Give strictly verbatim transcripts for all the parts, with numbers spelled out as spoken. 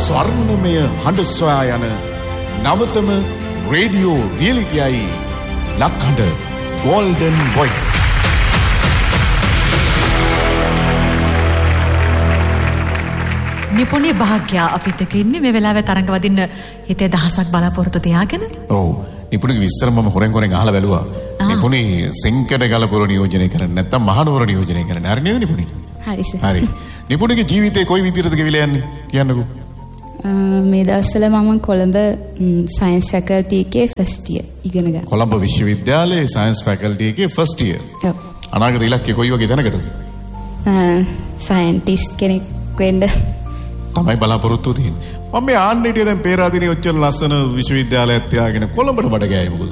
ස්වර්ණමය හඬ සොයා යන නවතම රේඩියෝ රියලිටියයි ලක්හඬ Golden Voice. නිපුණේ භාග්‍යා අපිත් එක්ක ඉන්නේ මේ වෙලාවේ තරංග වදින්න හිතේ දහසක් බලාපොරොත්තු තියාගෙන. ඔව්. නිපුණගේ විස්තර මම හොරෙන් හොරෙන් අහලා බැලුවා. නිපුණේ සෙන්කඩ ගලපුර නියෝජනය කරන්නේ නැත්නම් මහනුවර නියෝජනය කරන්නේ. හරි නේද නිපුණේ? හරි සර්. හරි. නිපුණගේ ජීවිතේ කොයි විදිහටද ගෙවිලා යන්නේ? කියන්නකෝ. මේ දවස්වල මම කොළඹ සයන්ස් ෆැකල්ටි එකේ ෆස්ට් ඉයර් ඉගෙන ගන්නවා. කොළඹ විශ්වවිද්‍යාලයේ සයන්ස් ෆැකල්ටි එකේ ෆස්ට් ඉයර්. ඔව්. අනාගත ඉලක්කය කොයි වගේ දැනකටද? සයන්ටිස්ට් කෙනෙක් වෙන්න තමයි බලාපොරොත්තු තියෙන්නේ. මම මේ ආන්න හිටිය දැන් පේරාදෙණිය ඔච්චර ලස්සන විශ්වවිද්‍යාලයක් තියාගෙන කොළඹට බඩ ගෑයේ මොකද?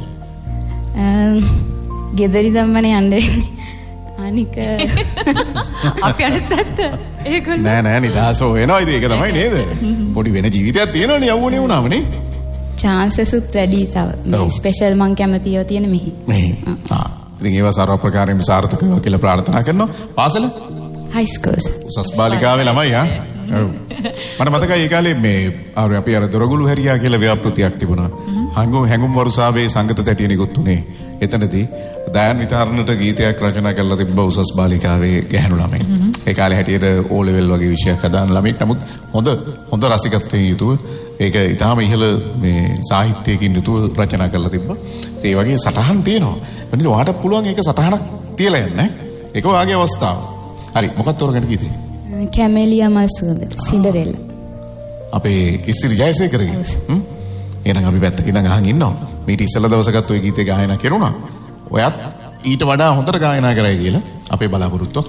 ගෙදරි ධම්මනේ යන්නේ. අනික අපි අනිත් පැත්ත ඒගොල්ලෝ නෑ නෑ නිදාසෝ වෙනවා ඉතින් ඒක තමයි නේද? පොඩි වෙන ජීවිතයක් තියෙනවනේ යවුවනේ වුණාම නේ. chances උත් වැඩි තව. මේ ස්පෙෂල් මං කැමතිව තියෙන මෙහි. මෙහි. ආ. ඉතින් ඒවා සර්ව ප්‍රකාරයෙන්ම සාර්ථක වෙනවා කියලා ප්‍රාර්ථනා කරනවා. පාසල? high schools. උසස් බාලිකාවේ ළමයි ආ. ඔව්. මට මතකයි ඒ කාලේ මේ ආර අපි අර දොරගුළු හැරියා කියලා ව්‍යාපෘතියක් තිබුණා. හංගුම් හැංගුම් වරුසාවේ සංගත තැටිය නිකුත් උනේ. එතනදී දයන් විතරණට ගීතයක් රචනා කරලා තිබ්බ උසස් බාලිකාවේ ගැහැණු ළමයි. ඒ කාලේ හැටියට O level වගේ විෂයක් හදාන ළමයි. නමුත් හොඳ හොඳ රසිකත්වයෙන් යුතුව ඒක ඊටාම ඉහළ මේ සාහිත්‍යයකින් යුතුව රචනා කරලා තිබ්බා. ඒ වගේ සටහන් තියෙනවා. එනිසා ඔයාට පුළුවන් ඒක සටහනක් තියලා යන්න. ඒක ඔයාගේ අවස්ථාව. හරි මොකක්ද තෝරගන්න කීතේ? කැමෙලියා මල් සුවඳ සින්ඩරෙල්ලා. අපේ ඉස්සිරි ජයසේකරගේ. හ්ම්. එහෙනම් අපි පැත්තක ඉඳන් අහන් ඉන්නවා. මීට ඉස්සෙල්ලා දවසකත් ওই ගීතේ ගායනා කරුණා. ඔයත් ඊට වඩා හොඳට ගායනා කරයි කියලා අපේ බලාපොරොත්තුවක්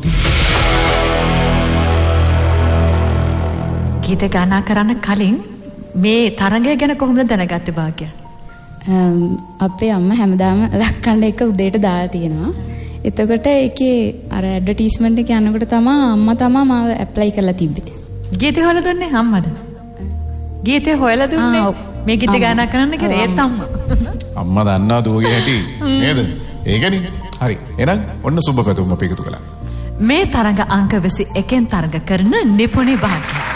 තියෙනවා. ගීත ගායනා කරන්න කලින් මේ තරඟය ගැන කොහොමද දැනගත්තේ භාග්‍ය? අපේ අම්මා හැමදාම ලක්කණ්ඩ එක උදේට දාලා තියෙනවා. එතකොට ඒකේ අර ඇඩ්වර්ටයිස්මන්ට් එක යනකොට තමයි අම්මා තමයි මාව ඇප්ලයි කරලා තිබ්බේ. ගීතේ හොයලා දුන්නේ අම්මද? ගීතේ හොයලා දුන්නේ මේ ගීත ගායනා කරන්න කියලා ඒත් අම්මා. අම්මා දන්නවා දුවගේ හැටි නේද? ඒකනේ. හරි. එහෙනම් ඔන්න සුබ පැතුම් අපි එකතු කළා. මේ තරඟ අංක විසි එකෙන් තරඟ කරන නිපුණේ භාග්‍ය.